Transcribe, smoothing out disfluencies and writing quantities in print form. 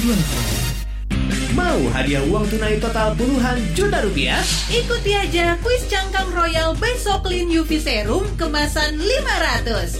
Mau hadiah uang tunai total puluhan juta rupiah? Ikuti aja kuis cangkang royal Besoklin UV Serum kemasan 500.